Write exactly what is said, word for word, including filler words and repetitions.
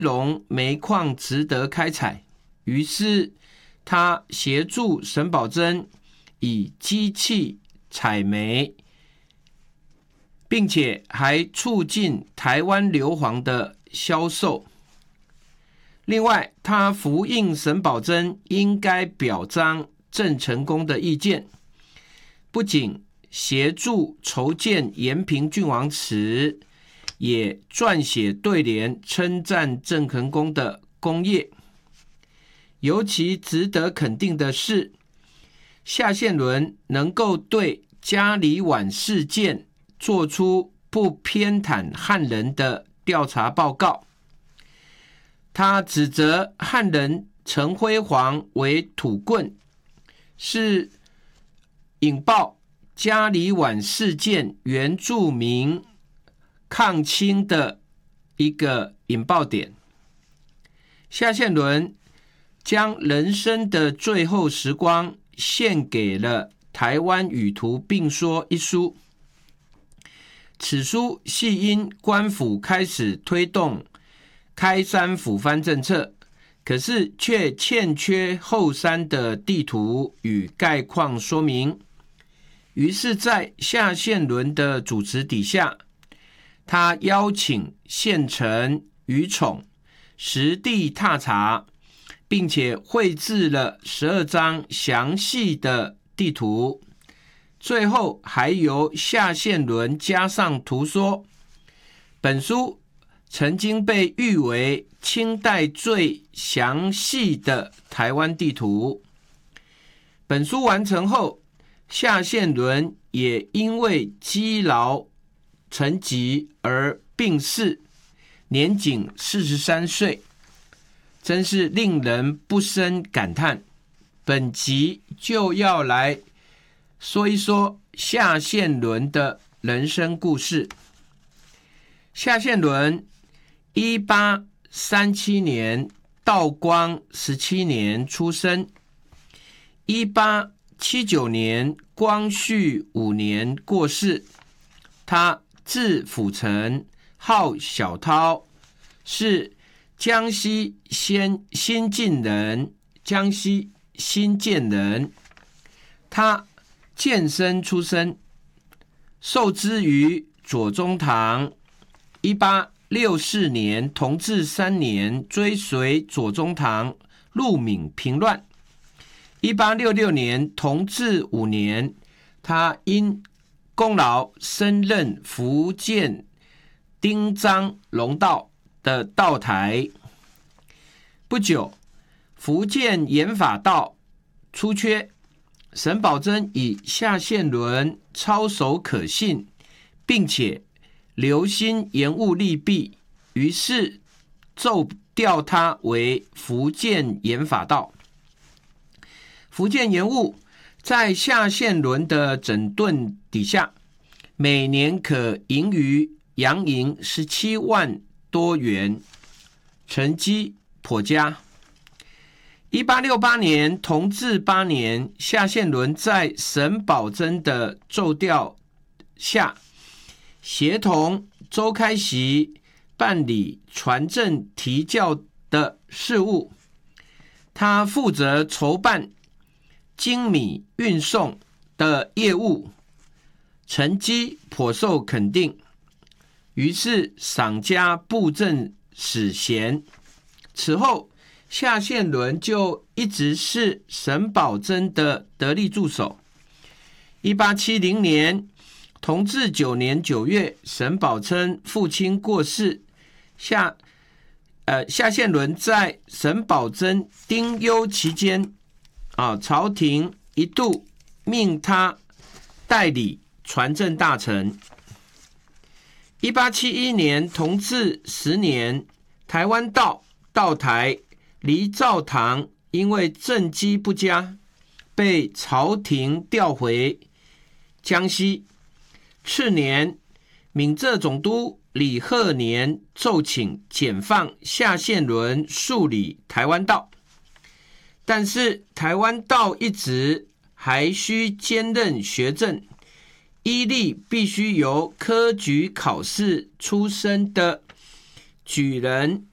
隆煤矿值得开采，于是他协助沈葆桢以机器采煤，并且还促进台湾硫磺的销售。另外，他复印沈葆桢应该表彰郑成功的意见，不仅协助筹建延平郡王祠，也撰写对联称赞郑成功的功业。尤其值得肯定的是，夏宪伦能够对嘉里晚事件做出不偏袒汉人的调查报告。他指责汉人陈辉煌为土棍，是引爆嘉里晚事件原住民抗清的一个引爆点。夏宪伦将人生的最后时光献给了《台湾语图并说》一书。此书系因官府开始推动开山抚番政策，可是却欠缺后山的地图与概况说明，于是在夏宪伦的主持底下，他邀请县城余宠实地踏查，并且绘制了十二张详细的地图，最后还由夏宪伦加上图说。本书曾经被誉为清代最详细的台湾地图。本书完成后，夏宪伦也因为积劳成疾而病逝，年仅四十三岁，真是令人不胜感叹。本集就要来说一说夏宪伦的人生故事。夏宪伦一八三七年道光十七年出生，一八七九年光绪五年过世。他字辅成，号小涛，是江西新新进人，江西新建人。他监生出身，受之于左宗棠。一八六四年同治三年追随左宗棠入闽平乱。一八六六年同治五年，他因功劳升任福建丁章龙道的道台。不久，福建研法道出缺，沈葆桢以夏宪伦操守可信，并且留心研务利弊，于是奏调他为福建研法道。福建研务在夏宪伦的整顿底下，每年可盈余洋银十七万多元，成绩颇佳。一八六八年同治八年，夏宪伦在沈葆桢的奏调下，协同周开禧办理传政提教的事务。他负责筹办精米运送的业务，成绩颇受肯定，于是赏加布政使衔。此后，夏宪伦就一直是沈葆桢的得力助手。一八七零年同治九年九月，沈葆桢父亲过世，夏呃夏宪伦在沈葆桢丁忧期间，啊，朝廷一度命他代理传政大臣。一八七一年同治十年，台湾道道台黎兆堂因为政绩不佳，被朝廷调回江西。次年，闽浙总督李鹤年奏请减放夏宪伦数理台湾道，但是台湾道一职还需兼任学政，依例必须由科举考试出身的举人